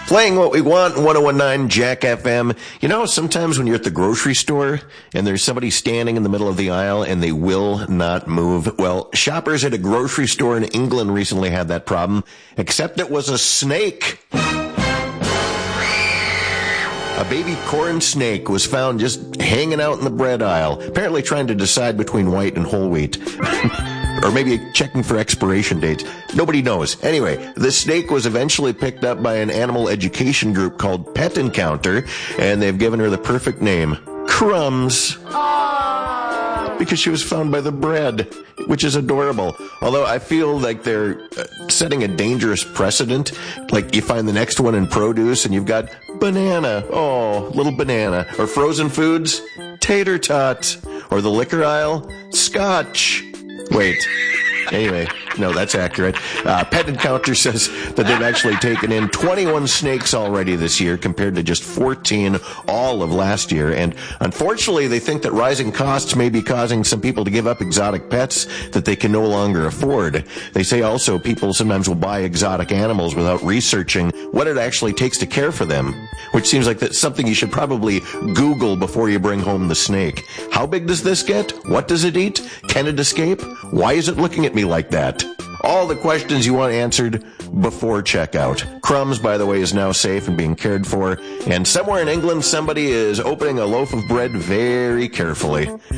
Playing what we want, 1019 Jack FM. You know, sometimes when you're at the grocery store and there's somebody standing in the middle of the aisle and they will not move. Well, shoppers at a grocery store in England recently had that problem, except it was a snake. A baby corn snake was found just hanging out in the bread aisle, apparently trying to decide between white and whole wheat. Or maybe checking for expiration dates. Nobody knows. Anyway, the snake was eventually picked up by an animal education group called Pet Encounter, and they've given her the perfect name, Crumbs. Because she was found by the bread, which is adorable. Although I feel like they're setting a dangerous precedent. Like you find the next one in produce and you've got banana. Oh, little banana. Or frozen foods, tater tot. Or the liquor aisle, scotch. Wait. Anyway, no, that's accurate. Pet Encounter says that they've actually taken in 21 snakes already this year compared to just 14 all of last year. And unfortunately, they think that rising costs may be causing some people to give up exotic pets that they can no longer afford. They say also people sometimes will buy exotic animals without researching what it actually takes to care for them, which seems like that's something you should probably Google before you bring home the snake. How big does this get? What does it eat? Can it escape? Why is it looking at me like that? All the questions you want answered before checkout. Crumbs, by the way, is now safe and being cared for. And somewhere in England, somebody is opening a loaf of bread very carefully.